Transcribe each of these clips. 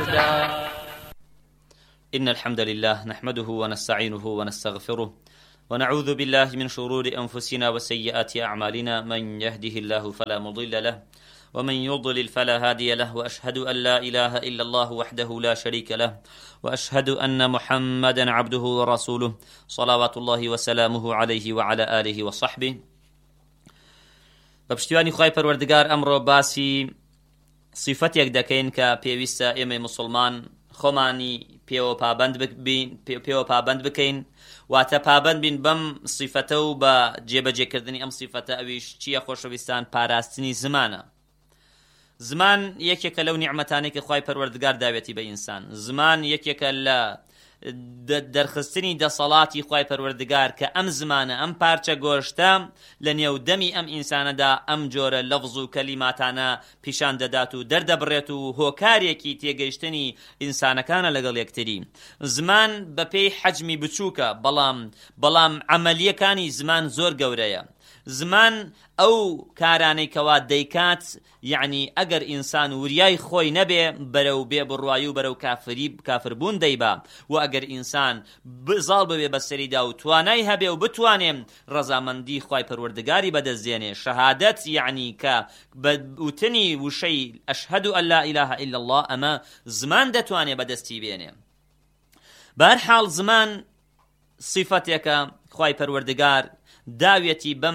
بەردا. إن الحمد لله نحمده ونستعينه ونستغفره ونعوذ بالله من شرور أنفسنا وسيئات أعمالنا من يهده الله فلا مضل له ومن يضلل فلا هادي له وأشهد أن لا إله إلا الله وحده لا شريك له وأشهد أن محمدا عبده ورسوله صلوات الله وسلامه عليه وعلى آله وصحبه. بەپشتیوانی خوای پەروەردگار ئەمڕۆ باسی صفەتێک دەکەین کە پێویستە ئێمە مسلمان خۆمانی پێوە پابند بکەین، واتە پابند بین بەم صفەتە و بە جێبەجێکردنی ئەم صفەتە. ئەویش چییە خۆشەویستان؟ پاراستنی زمانە. زمان یەکێکە لەو نیعمەتانەی کە خوای پەروەردگار داوێتی بە ئینسان. زمان یەکێکە لە دەرخستنی دەسەڵاتی خوای پەروەردگار کە ئەم زمانە ئەم پارچە گۆشتە لە نێودەمی ئەم ئینسانەدا ئەم جۆرە لەفظ و کەلیماتانە پیشان دەدات و دەردەبڕێت و هۆکارێکی تێگەیشتنی ئینسانەکانە لەگەڵ یەکتری. زمان بەپێی حەجمی بچووکە، بەڵام عەمەلیەکانی زمان زۆر گەورەیە. زمان ئەو کارانەی کەوا دەیکات، یعنی ئەگەر ئینسان وریای خۆی نەبێ بەرەو بێبڕوایی و بەرەو کافربوون دەیبا، و ئەگەر ئینسان بزاڵ ببێ بەسەریدا و توانای هەبێ و بتوانێ ڕەزامەندی خوای پەروەردگاری بەدەستێنێ، شەهادەت یعنی کە بەوتنی وشەی ئەشهەد ئەن لا ئیلاهە ئیلا الله، ئەمە زمان دەتوانێ بەدەستی بێنێ. بەهەرحاڵ زمان صفەتێکە خوای پەروەردگار داوێتی بەم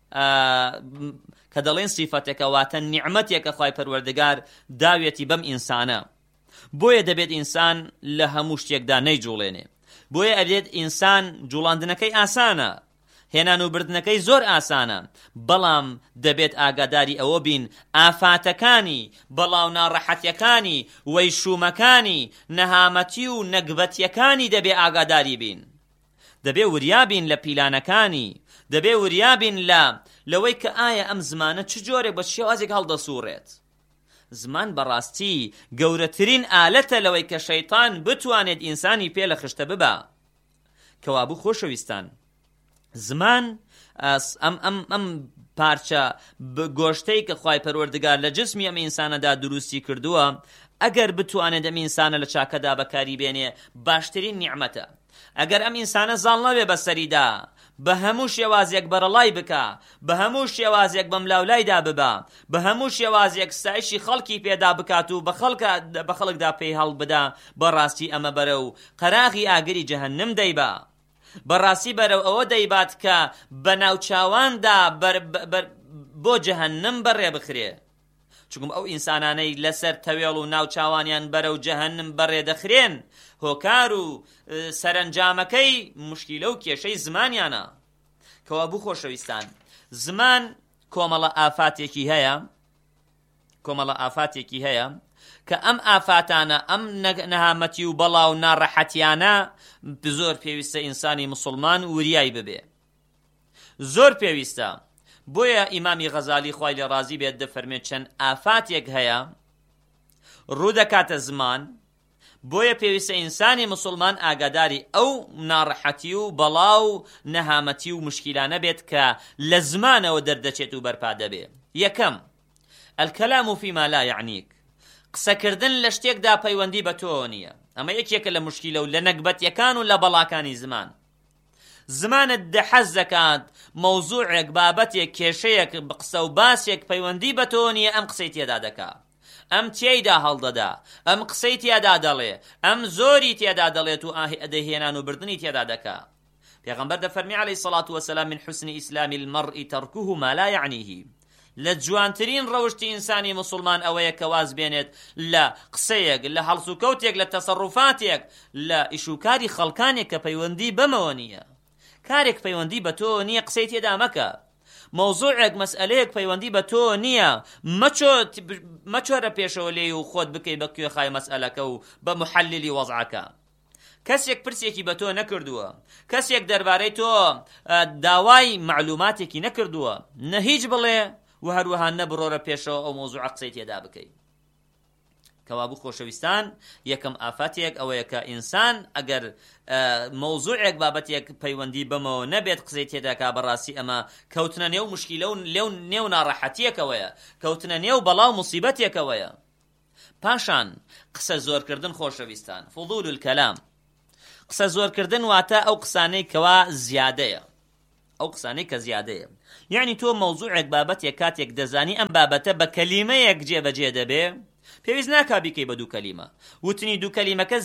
کە دەڵێن صفەتێکە، واتە نیعمەتێکە خوای پەروەردگار داوێتی بەم ئینسانە. بۆیە دەبێت ئینسان لە هەموو شتێکدا نەیجوڵێنێ. بۆیە ئەبێت ئینسان جوڵاندنەکەی ئاسانە، هێنان و بردنەکەی زۆر ئاسانە، بەڵام دەبێت ئاگاداری ئەوە بین ئافاتەکانی بەڵاو ناڕەحەتیەکانی وەیشومەکانی نەهامەتی و نەگبەتیەکانی دەبێ ئاگاداری بین. دەبێ وریابین لە پیلانەکانی، دەبێ وریابین لەوەی کە ئایا ئەم زمانە چ جۆرێک بە شێوازێک هەڵدەسوڕێت. زمان بەڕاستی گەورەترین ئالەتە لەوەی کە شەیطان بتوانێت ئینسانی پێ لە خشتە ببا. کەوابوو خۆشەویستان، زمان ئەم پارچە گۆشتەی کە خوای پەروەردگار لە جسمی ئەم ئینسانەدا دروستی کردووە، ئەگەر بتوانێت ئەم ئینسانە لە چاکەدا بەکاری بێنێ باشترین نیعمەتە. ئەگەر ئەم ئینسانە زاڵ نەبێ بەسەریدا، بە هەموو شێوازێک بەرەڵای بکە، بە هەموو شێوازێک بەم لاولایدا ببا، بە هەموو شێوازێک ستایشی خەڵکی پێدا بکات و بە خەڵکدا پێی هەڵ بدا، بەڕاستی ئەمە بەرەو قەراغی ئاگری جەهەنەم دەیبا. بەڕاستی بەرەو ئەوە دەیبات کە بە ناوچاواندا بۆ جەهەنەم بەڕێ بخرێ. چونکم ئەو ئینسانانەی لەسەر تەوێڵ و ناوچاوانیان بەرەو جەهەنەم بەڕێ دەخرێن، هۆکار و سەرنجامەکەی مشکیلە و کێشەی زمانیانە. کەوابوو خۆشەویستان، زمان کۆمەڵە ئافاتێکی هەیە کە ئەم ئافاتانە، ئەم نەهامەتی و بەڵاو ناڕەحەتیانە زۆر پێویستە ئینسانی مسلمان وریای ببێ، زۆر پێویستە. بۆیە ئیمامی غەزالی خوای لێ ڕازی بێت دەفەرمێت چەند ئافاتێک هەیە ڕوو دەکاتە زمان. بۆیە پێویستە ئینسانی مسلمان ئاگاداری ئەو ناڕەحەتی و بەڵاو نەهامەتی و مشکیلانە بێت کە لە زمانەوە دەردەچێت و بەرپا دەبێ. یەکەم، الکەلام فیما لا یعنیک، قسەکردن لە شتێکدا پەیوەندی بە تۆ نییە. ئەمە یەکێکە لە مشکیلە و لە نەکبەتیەکان و لە بەڵاکانی زمان. زمانت دەحەز دەکات مەوزوعێک، بابەتێک، کێشەیەک، قسە و باسێک پەیوەندی بە تۆ نییە، ئەم قسەی تێدا دەکات، ئەم تێیدا هەڵدەدا، ئەم قسەی تێدا دەڵێ، ئەم زۆری تێدا دەڵێت و ئەدەهێنان و بردنی تێدا دەکات. پێغەمبەر دەفەرمی عەلەیهی سەڵات وەسەلام من حوسن ئیسلامی المەرئی تەرکوه ما لا یعنیه، لە جوانترین ڕەوشتی ئینسانی مسلمان ئەوەیە کە واز بێنێت لە قسەیەک، لە هەڵس و کەوتێک، لە تەسەڕوفاتێک، لە ئیشوکاری خەڵکانێک کە پەیوەندی بەمەوە نییە. کارێک پەیوەندی بە تۆ نییە قسەی تێدا مەکە. مەوزوعێک، مەسئلەیەک پەیوەندی بە تۆ نییە، مەچۆرە پێشەوە لێی و خۆت بکەی بە کوێخای مەسئلەکە و بە محللی وەزعەکە. کەسێک پرسێکی بە تۆ نەکردووە، کەسێک دەربارەی تۆ داوای معلوماتێکی نەکردووە، نە هیچ بڵێ و هەروەها نەبڕۆرە پێشەوە ئەو مەوزوعە قسەی تێدا بکەی. کەوابوو خۆشەویستان، یەکەم ئافاتێک ئەوەیە کە ئینسان ئەگەر مەوزوعێک بابەتێک پەیوەندی بەمەوە نەبێت قسەی تێداکا، بەڕاستی ئەمە کەوتنە نێو مشکیلە و نێو ناڕەحەتیەکەوەیە، کەوتنە نێو بەڵاو موسیبەتێکەوەیە. پاشان قسە زۆرکردن خۆشەویستان فضول الکەلام قسە زۆرکردن واتە ئەو قسانەی کەوا زیادەیە ئەو قسانەی کە زیادەیە یعنی تۆ مەوزوعێک بابەتێک کاتێک دەزانی ئەم بابەتە بە کەلیمەیەک جێبەجێ دەبێ پێویست ناکا بیکەی بە دوو کەلیمە وتنی دوو کەلیمەکە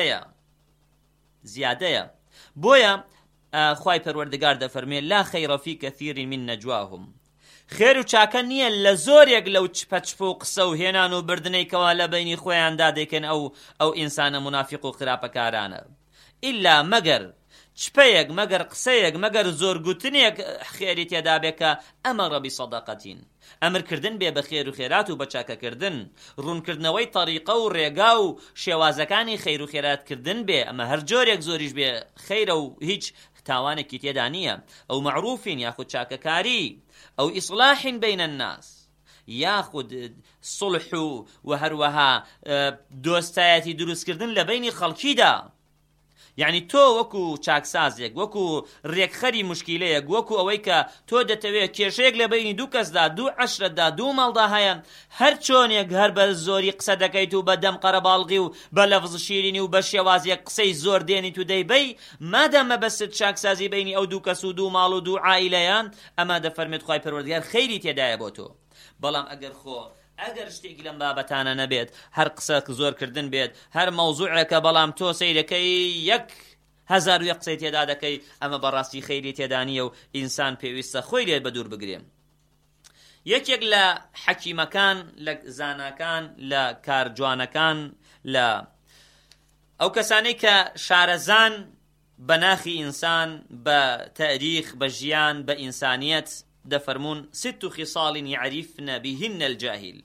زیادەیە بۆیە خوای پەروەردگار دەفەرمێ لا خەیڕە فی کەثیرین من نەجواهم خێر و چاکە نییە لە زۆرێک لەو چپە و قسە و هێنان و بردنەیەکەوە لە بەینی خۆیاندا دەکەن ئەو ئینسانە منافق و خراپەکارانە ئللا مەگەر چپەیەک مەگەر قسەیەک مەگەر زۆرگوتنێک خێری تێدا بێ کە ئەمەڕە بیسەدەقەتین ئەمرکردن بێ بە خێر و خێرات و بە چاکەکردن ڕوونکردنەوەی تەریقە و ڕێگا و شێوازەکانی خێر و خێراتکردن بێ ئەمە هەر جۆرێک زۆریش بێ خەیرە و هیچ تاوانێکی تێدا نییە ئەو مەعروفین یاخود چاکەکاری ئەو ئیصلاحین بین الناس یاخود صلح و هەروەها دۆستایەتی دروستکردن لە بینی خەڵکیدا یعنی تۆ وەکو چاکسازێک وەکو ڕێکخەری مشکیلەیەک وەکو ئەوەی کە تۆ دەتەوێت کێشەیەک لە بینی دوو کەسدا دوو عەشرەتدا دوو ماڵدا هەیە هەر چۆنێک هەر بە زۆری قسە دەکەیت و بە دەم قەرەباڵغی و بە لەفز شیرینی و بە شێوازێک قسەی زۆر دێنیت و دەیبەی مادەمە بەست چاکسازی بینی ئەو دوو کەس و دوو ماڵ و دوو عائیلەیان ئەمە دەفەرمێت خوای پەروەردگار خەیری تێدایە بۆ تۆ بەڵام ئەگەر شتێکی لەم بابەتانە نەبێت هەر قسە زۆرکردن بێت هەر مەوزوعێکە بەڵام تۆ سەیرەکەی 1000 قسەی تێدا دەکەی ئەمە بەڕاستی خەیری تێدا نییە و ئینسان پێویستە خۆی لێت بە دوور بگرێن یەکێک لە حەکیمەکان لە زاناکان لە کارجوانەکان لە ئەو کەسانەی کە شارەزان بە ناخی ئینسان بە تاریخ بە ژیان بە ئینسانیەت دەفەرمون 6 خصال يعرفن بهن الجاهل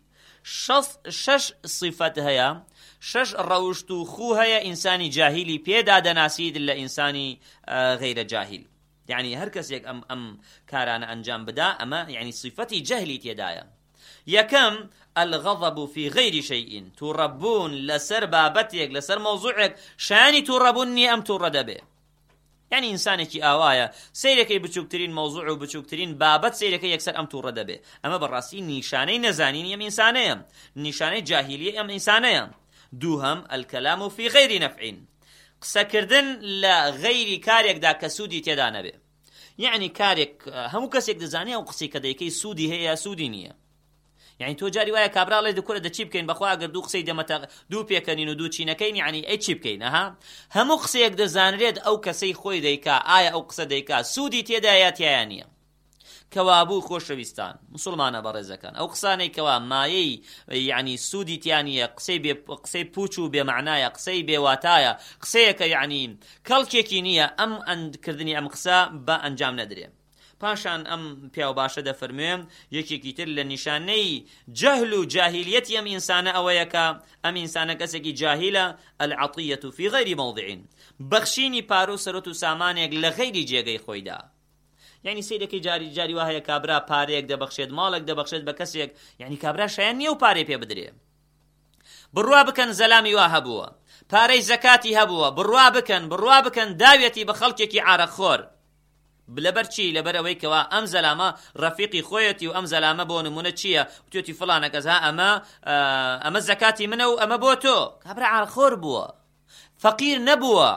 6 صفت هەیە 6 ڕەوشت و خو هەیە ئینسانی جاهیلی پێدا دەناسید لە ئینسانی غەیرە جاهل یعنی هەر کەسێک ئەم کارانە ئەنجام بدا ئەمە یعنی صفەتی جەهلی تێدایە یەکەم الغضب في غير شيء توڕەبوون لەسەر بابەتێک لەسەر مەوزوعێک شایانی توڕەبوون نیە ئەم توڕە دەبێ یعنی ئینسانێکی ئاوایە سەیرەکەی بچووکترین مەوزوع و بچووکترین بابەت سەیرەکەی یەکسەر ئەم تووڕە دەبێ ئەمە بەڕاستی نیشانەی نەزانینی ئەم ئینسانەیە نیشانەی جاهیلیە ئەم ئینسانەیە دووهەم الكلام في غير نفع قسەکردن لە غەیری کارێکدا کە سوودی تێدا نەبێ یعنی کارێک هەموو کەسێک دەزانێ ئەو قسەی کە دەیکەی سوودی هەیە سوودی نییە یعنی تۆ جاری وایە کابراڵێ دەکورە دەچی بکەین بەخوا ئەگەر دوو قسەی دەمەتە دوو پێکەنین و دوو چینەکەین یعنی ئەی چی بکەین هەموو قسەیەک دەزانرێت ئەو کەسەی خۆی دەیکا ئایا ئەو قسە دەیکا سوودی تێدا یا تیایە نییە کەوابوو خۆشەویستان مسلمانە بەڕێزەکان ئەو قسانەی کەوا مایەی یعنی سوودی تیانیە قسەی پوچ و بێمەعنایە قسەی بێواتایە قسەیەکە یعنی کەڵکێکی نییە ئەم ئەندکردنی ئەم قسە بە ئەنجام نەدرێ پاشان ئەم پیاو باشە دەفەرمێم یەکێکی تر لە نیشانەی جەهل و جاهیلیەتی ئەم ئینسانە ئەوەیە کە ئەم ئینسانە کەسێکی جاهیلە العەطیەة فی غەیری مەوضع بەخشینی پارە و سەرۆت و سامانێک لە غەیری جێگەی خۆیدا یعنی سەیرەکەی جاری وایە کابرا پارەیەک دەبەخشێت ماڵێک دەبەخشێت بە کەسێک یعنی کابرا شایان نییە و پارەی پێ بدرێ بڕوا بکەن زەلامی وا هەبووە پارەی زەکاتی هەبووە بڕوا بکەن داوێتی بە خەڵکێکی عارەخۆر لەبەر چی لەبەر ئەوەی کەوا ئەم زەلامە ڕەفیقی خۆیەتی و ئەم زەلامە بۆ نمونە چییە وتێتی فڵانە کەس ئەمە زەکاتی منە و ئەمە بۆ تۆ کابرا عارەخۆر بووە فەقیر نەبووە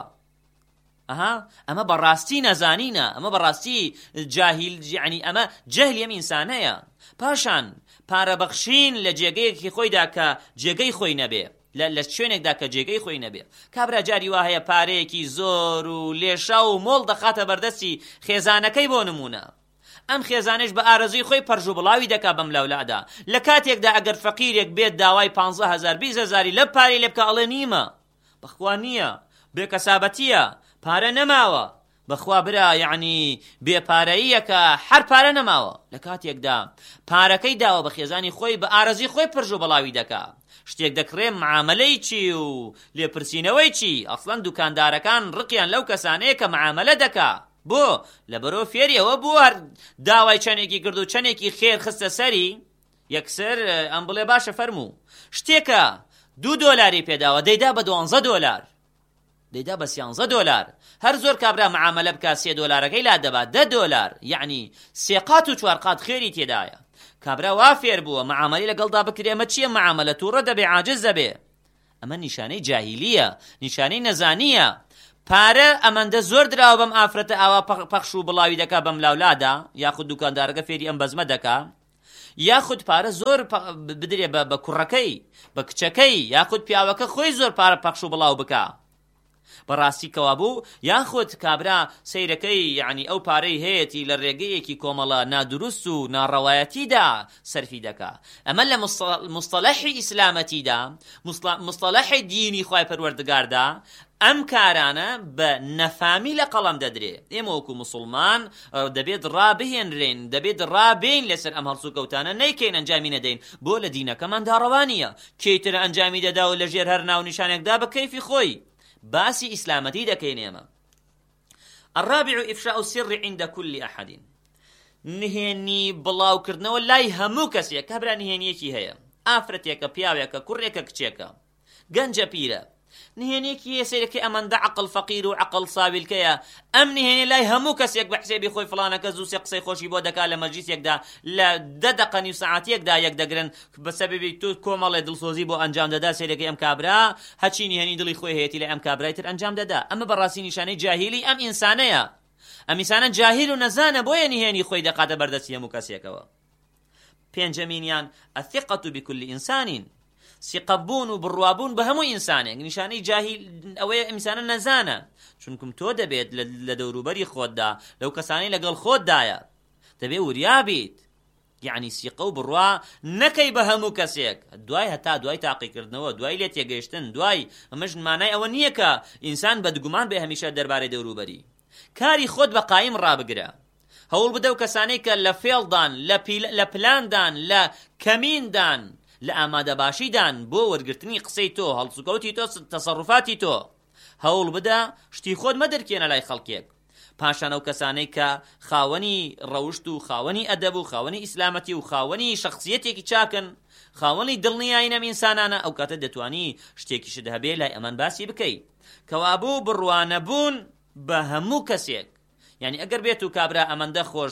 ئەمە بەڕاستی نەزانینە ئەمە بەڕاستی جاهیل یعنی ئەمە جەهلی ئەم ئینسانەیە پاشان پارەبەخشین لە جێگەیەکی خۆیدا کە جێگەی خۆی نەبێ لە شوێنێکدا کە جێگەی خۆی نەبێ کابرا جاری وا هەیە پارەیەکی زۆر و لێشا و مۆڵ دەخاتە بەردەستی خێزانەکەی بۆ نمونە ئەم خێزانش بە ئارەزوی خۆی پەرژ و بڵاوی دەکا بەم لەولادا لە کاتێکدا ئەگەر فەقیرێک بێت داوای 15,000 20,000 لە پارەی لێ بکە ئەڵێ نیمە بەخوا نییە بێکەسابەتیە پارە نەماوە بەخوا برا یعنی بێپارەییەکە هەر پارە نەماوە لە کاتێکدا پارەکەی داوە بە خێزانی خۆی بە ئارەزی خۆی پرژ و بەڵاوی دەکا شتێک دەکڕێ معاملەی چی و لێپرسینەوەی چی ئەسڵەن دوکاندارەکان ڕقیان لەو کەسانەیە کە معاملە دەکا بۆ لەبەرەوە فێریەوە بۆ هەر داوای چەندێکی کرد و چەندێکی خێر خستە سەری یەکسەر ئەم بڵێ باشە فەرموو شتێکە $2 پێداوە دەیدا بە $12 دەیدا بە $13 هەر زۆر کابرا معاملە بکە $3 لا دەبات $10 یعنی 3 قات و 4 قات خێری تێدایە کابرا وا فێر بووە معامەلی لەگەڵدا بکرێ ئەمە چییە معامەلە تووڕە دەبێ عاجز دەبێ ئەمە نیشانەی جاهیلیە نیشانەی نەزانیە پارە ئەمەندە زۆر دراوە بەم ئافرەتە ئاوا پەخش و بڵاوی دەکا بەم لاولادا یاخود دوکاندارەکە فێری ئەم بەزمە دەکا یاخود پارە زۆر بدرێ بە کوڕەکەی بە کچەکەی یاخود پیاوەکە خۆی زۆر پارە پەخش و بڵاو بکا بەڕاستی کەوا بوو یاخود کابرا سەیرەکەی یعنی ئەو پارەی هەیەی لە ڕێگەیەکی کۆمەڵە نادروست و ناڕەوایەتیدا سەرفی دەکا ئەمە لە مستەلەحی ئیسلامەتیدا مستەلەحی دینی خوای پەروەردگاردا ئەم کارانە بە نەفامی لە قەڵەم دەدرێ ئێمە وەکو موسڵمان دەبێت ڕابهێنرێن دەبێت ڕابین لەسەر ئەم هەڵسوو کەوتانە نەیکەین ئەنجامی نەدەین بۆ لە دینەکەمان داڕەوانیە کەیتر ئەنجامی دەدا و لەژێر هەر ناو نیشانێکدا بە کەیفی خۆی باسی ئیسلامەتی دەکەین ئێمە الرابع إفشاء السر عند كل أحد نهێنی بڵاوکردنەوە لای هەموو کەسێک کابرا نهێنیەکی هەیە ئافرەتێکە پیاوێکە کوڕێکە کچێکە گەنجە پیرە نهێنێکی سەیرەکەی ئەمەندە عقل فەقیر و عقل ساویلکەیە ئەم نهێنی لای هەموو کەسێک بە حسێبی خۆی فڵانەکە زوو سێ قسەی خۆشی بۆ دەکات لە مەجلیسێکدا لە 10 دقەنی و سەعاتێکدا یەک دەگرن بە سەبەبی تو کۆمەڵێ دڵسۆزی بۆ ئەنجام دەدا سەیرەکەی ئەم کابرا هەچی نهێنی دڵی خۆی هەیەی لە ئەم کابرای تر ئەنجام دەدا ئەمە بەڕاستی نیشانەی جاهیلی ئەم ئینسانەیە ئەم ئینسانە جاهیل و نەزانە بۆیە نهێنی خۆی دەقاتە بەردەستی هەموو کەسێکەوە پێنجەمینیان الثقة بكل إنسان سیقەبوون و بڕوابوون بە هەموو ئینسانێک نیشانەی جاهیل ئەوەیە ئینسانە نەزانە چونکم تۆ دەبێت لە دەوروبەری خۆتدا لەو کەسانەی لەگەڵ خۆتدایە دەبێت وریابیت یعنی سیقە و بڕوا نەکەی بە هەموو کەسێک دوای هەتا دوای تاقیکردنەوە دوای لێ تێگەیشتن دوای ئەمەش مانای ئەوە نییە کە ئینسان بەدگومان بێ هەمیشە دەربارەی دەوروبەری کاری خۆت بە قایم ڕابگرە هەوڵ بدە و کەسانەی کە لە فێڵدان لە پلاندان لە کەمیندان لە ئامادە باشیدان بۆ وەرگرتنی قسەی تۆ هەڵسوکەوتی تۆ تەسەڕوفاتی تۆ هەوڵ بدە شتی خۆت مەدەرکێنە لای خەڵکێک پاشان ئەو کەسانەی کە خاوەنی ڕەوشت و خاوەنی ئەدەب و خاوەنی ئیسلامەتی و خاوەنی شەخسیەتێکی چاکن خاوەنی دڵنیایی نەم ئینسانانە ئەو کاتە دەتوانی شتێکیشت هەبێ لای ئەمان باسی بکەیت کەوابوو بڕوانەبوون بە هەموو کەسێک یعنی ئەگەر بێت و کابرا ئەمەندە خۆش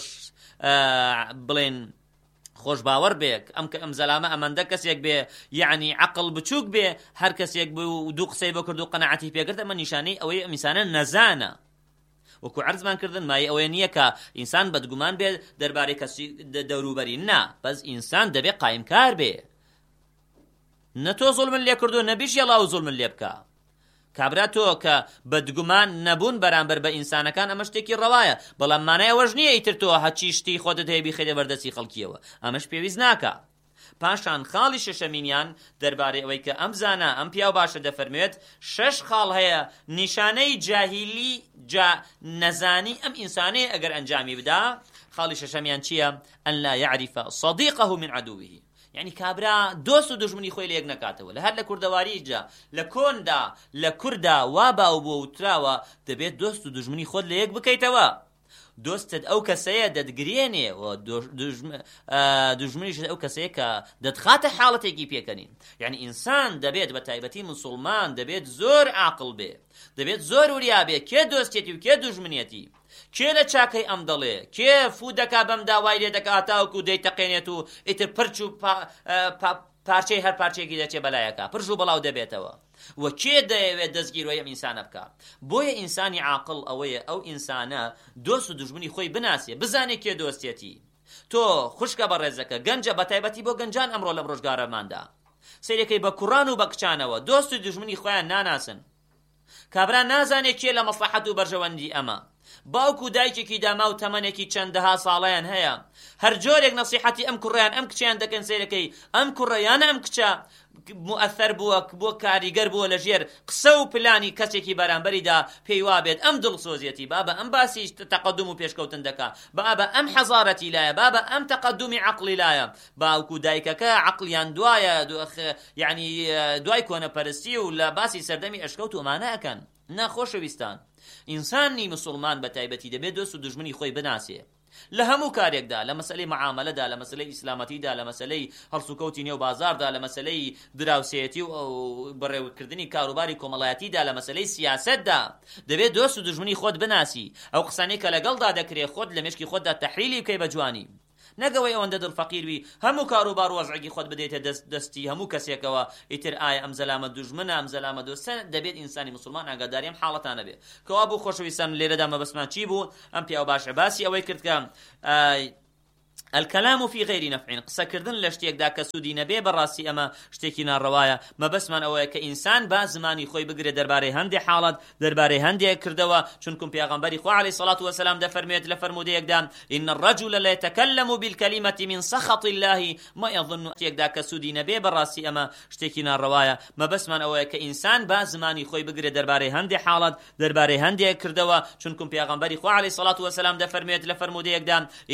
بڵێن خۆش باوەڕ بێک ئەم زەلامە ئەمەندە کەسێک بێ یعنی عقل بچووک بێ هەر کەسێک بوو و دوو قسەی بۆ کرد و قەنەعەتی پێکرد ئەمە نیشانەی ئەوەی ئەم ئینسانە نەزانە وەکو عەرزمان کردن مای ئەوەیە نییە کە ئینسان بەدگومان بێ دەربارەی کەسی دەوروبەری نا بەس ئینسان دەبێ قایمکار بێ نە تۆ زوڵمت لێ کردو نەبیش یەڵا و زوڵمت لێ بکە کابرا تۆ کە بەدگومان نەبوون بەرامبەر بە ئینسانەکان ئەمە شتێکی ڕەوایە بەڵام مانای ئەوەش نییە ئیتر تۆ هەچی شتی خۆتت هەیە بیخێدە بەردەستی خەڵکیەوە ئەمەش پێویست ناکە پاشان خاڵی شەشەمینیان دەربارەی ئەوەی کە ئەم زانە ئەم پیاو باشە دەفەرمێت 6 خاڵ هەیە نیشانەی جاهیلی نەزانی ئەم ئینسانەیە ئەگەر ئەنجامی بدا خاڵی شەشەمیان چییە ئەن لا يعرف صديقه من عدوه یعنی کابرا دۆست و دژمنی خۆی لە یەک نەکاتەوە لە هەر لە کوردەواریجا لە کۆندا لە کووردا وا باو بۆ وتراوە دەبێت دۆست و دژمنی خۆت لە یەک بکەیتەوە دۆستت ئەو کەسەیە دەتگرێنێ و دژمنیش ئەو کەسەیە کە دەتخاتە حاڵەتێکی پێکەنین یعنی ئینسان دەبێت بە تایبەتی موسڵمان دەبێت زۆر عاقڵ بێ دەبێت زۆر وریا بێ کێ دۆستێتی و کێ دژمنێتی کێ لە چاکەی ئەم دەڵێ کێ فو دەکا بەم داوای لێ دەکا تاوکو دەیتەقێنێت و ئیتر پرچ و پارچەی هەر پارچێکی دەچێ بەلایەکە پرژ و بەڵاو دەبێتەوە و کێ دەیەوێت دەستگیرۆی ئەم ئینسانە بکە بۆیە ئینسانی عاقڵ ئەوەیە ئەو ئینسانە دۆست و دژمنی خۆی بناسێ بزانێ کێ دۆستێتی تۆ خوشکە بە ڕێزەکە گەنجە بە تایبەتی بۆ گەنجان ئەمڕۆ لەم ڕۆژگارەماندا سەیرەکەی بە کوڕان و بە کچانەوە دۆست و دژمنی خۆیان ناناسن کابرا نازانێ کێ لە مەسلحەت و بەرژەوەندی ئەمە باوکو دایکێکی داما و تەمەنێکی چەندەها ساڵیان هەیە هەر جۆرێک نەسیحەتی ئەم کوڕیان ئەم کچیان دەکەن سەیرەکەی ئەم کوڕیانە ئەم کچە مؤثر بووە بۆ کاریگەر بووە لە ژێر قسە و پلانی کەسێکی بەرامبەریدا پێی وابێت ئەم دڵسۆزیەتی بابە ئەم باسی تەقەدوم و پێشکەوتن دەکا بابە ئەم حەزارەتی لایە بابە ئەم تەقەدومی عەقڵی لایە باوکو دایکەکە عەقڵیان دوایە یعنی دوای کۆنەپەرستی و لە باسی سەردەمی ئەشکەوت و ئەمانە ئەکەن نەخۆشەویستان ئینسانی موسڵمان بە تایبەتی دەبێت دۆست و دژمنی خۆی بناسێ لە هەموو کارێکدا لە مەسەلەی معامەلەدا لە مەسەلەی ئیسلامەتیدا لە مەسەلەی هەڵسوکەوتی نێو بازاردا لە مەسەلەی دراوسێتی و بەڕێوەکردنی کاروباری کۆمەڵایەتیدا لە مەسەلەی سیاسەتدا دەبێت دۆست و دژمنی خۆت بناسی ئەو قسانەی کە لەگەڵدا دەکرێت خۆت لە مێشکی خۆتدا تەحلیلی بکەی بە جوانی نەگەوەی ئەوەندە دڵفەقیروی هەموو کاروبار وەزعی خۆت بدەیتە دەستی هەموو کەسێکەوە ئیتر ئایا ئەم زەلامە دوژمنە ئەم زەلامە دۆستە دەبێت ئینسانی مسلمان ئاگاداری ئەم حاڵەتانە بێت کەوا بوو خۆشەویستان لێرەدا مەبەسمان چی بوو ئەم پیاو باشە باسی ئەوەی کرد کە الكلام في غير نفع قسەکردن لە شتێکدا کە سوودی نەبێ بەڕاستی ئەمە شتێکی ناڕەوایە مەبەسمان ئەوەیە کە ئینسان با زمانی خۆی بگرێت دەربارەی هەندێک حاڵەت دەربارەی هەندێک کردەوە چونکم پیاغەمبەری خوا عەلەیهی سەڵات وەسەلام دەفەرمێت لە فەرمودەیەکدا إن الرجل لا يتكلم بالكلمة من سخط الله ما يظن شتێکدا کە سوودی نەبێ بەڕاستی ئەمە شتێکی ناڕەوایە مەبەسمان ئەوەیە کە ئینسان با زمانی خۆی بگرێت دەربارەی هەندێک حاڵەت دەربارەی هەندێک کردەوە چونکم پیاغەمبەری خوا عەلەیهی سەڵات وەسەلام دەفەرمێت لە فەرمودەیەکدا